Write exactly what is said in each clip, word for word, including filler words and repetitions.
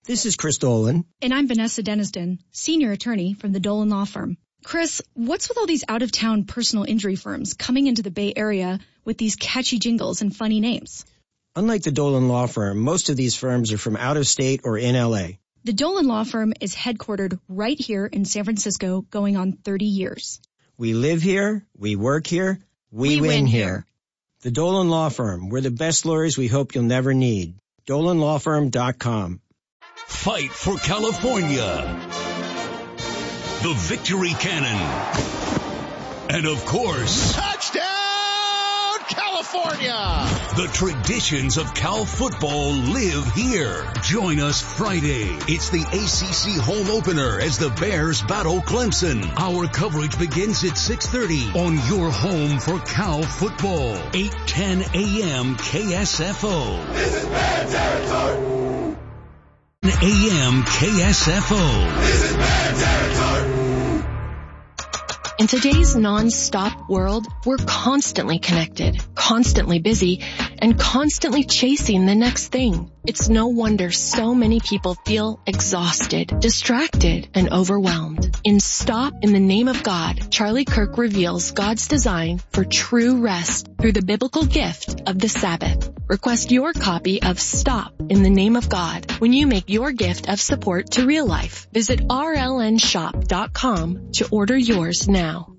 This is Chris Dolan. And I'm Vanessa Deniston, senior attorney from the Dolan Law Firm. Chris, what's with all these out-of-town personal injury firms coming into the Bay Area with these catchy jingles and funny names? Unlike the Dolan Law Firm, most of these firms are from out of state or in L A. The Dolan Law Firm is headquartered right here in San Francisco, going on thirty years. We live here, we work here, we, We win, win here. here. The Dolan Law Firm, we're the best lawyers we hope you'll never need. dolan law firm dot com. Fight for California. The Victory Cannon. And of course, touchdown, California! The traditions of Cal football live here. Join us Friday. It's the A C C home opener as the Bears battle Clemson. Our coverage begins at six thirty on your home for Cal football. eight ten a.m. K S F O. This is Bear territory! A M K S F O. This is Bear territory! In today's non-stop world, we're constantly connected, constantly busy, and constantly chasing the next thing. It's no wonder so many people feel exhausted, distracted, and overwhelmed. In Stop in the Name of God, Charlie Kirk reveals God's design for true rest through the biblical gift of the Sabbath. Request your copy of Stop in the Name of God when you make your gift of support to real life. Visit R L N shop dot com to order yours now.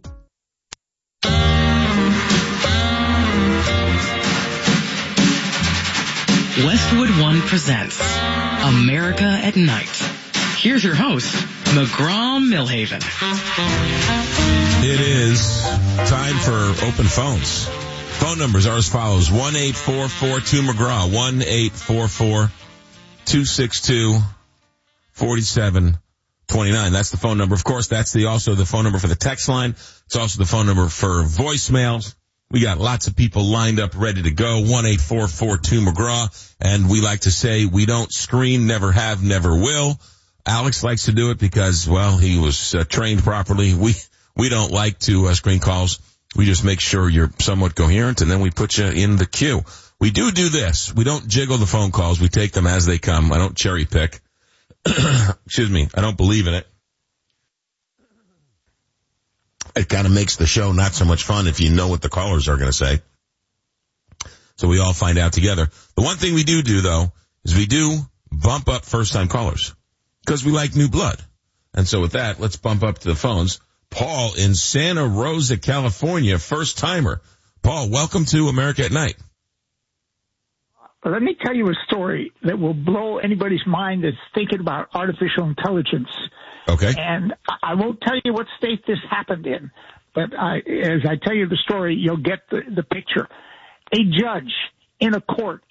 Westwood One presents America at Night. Here's your host, McGraw Millhaven. It is time for open phones. Phone numbers are as follows: one eight four four two McGraw, one eight four four two six two four seven two nine. That's the phone number. Of course, that's the also the phone number for the text line. It's also the phone number for voicemails. We got lots of people lined up ready to go. one eight four four two McGraw. And we like to say we don't screen, never have, never will. Alex likes to do it because, well, he was uh, trained properly. We we don't like to uh, screen calls. We just make sure you're somewhat coherent, and then we put you in the queue. We do do this. We don't jiggle the phone calls. We take them as they come. I don't cherry pick. Excuse me. I don't believe in it. It kind of makes the show not so much fun if you know what the callers are going to say. So we all find out together. The one thing we do do, though, is we do bump up first-time callers because we like new blood. And so with that, let's bump up to the phones. Paul in Santa Rosa, California, first-timer. Paul, welcome to America at Night. Let me tell you a story that will blow anybody's mind that's thinking about artificial intelligence. Okay. And I won't tell you what state this happened in, but I, as I tell you the story, you'll get the, the picture. A judge in a court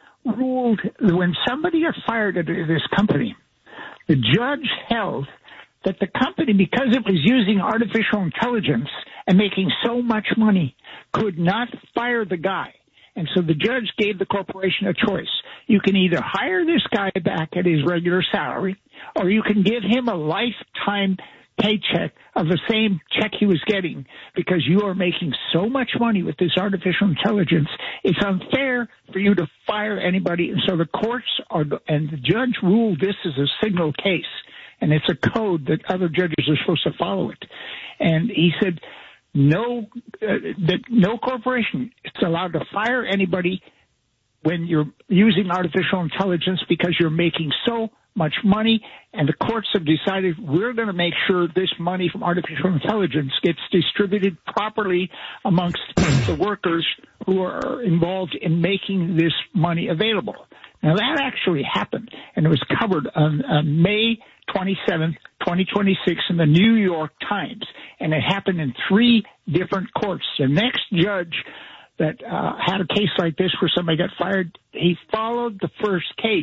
ruled when somebody got fired at this company, the judge held that the company, because it was using artificial intelligence and making so much money, could not fire the guy. And so the judge gave the corporation a choice. You can either hire this guy back at his regular salary, or you can give him a lifetime paycheck of the same check he was getting because you are making so much money with this artificial intelligence. It's unfair for you to fire anybody. And so the courts are, and the judge ruled this is a signal case, and it's a code that other judges are supposed to follow it. And he said, no, uh, that no corporation is allowed to fire anybody when you're using artificial intelligence because you're making so much money, and the courts have decided we're going to make sure this money from artificial intelligence gets distributed properly amongst the workers who are involved in making this money available. Now, that actually happened, and it was covered on, on May twenty-seventh, twenty twenty-six in the New York Times, and it happened in three different courts. The next judge that uh, had a case like this where somebody got fired, he followed the first case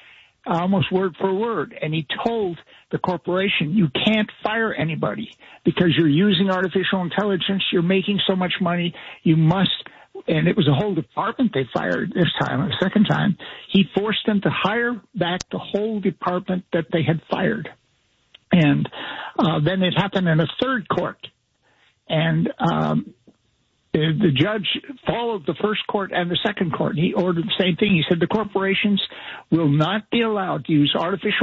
almost word for word, and he told the corporation, you can't fire anybody because you're using artificial intelligence, you're making so much money, you must, and it was a whole department they fired this time, the second time. He forced them to hire back the whole department that they had fired. And uh, then it happened in a third court, and um, the, the judge followed the first court and the second court. He ordered the same thing. He said the corporations will not be allowed to use artificial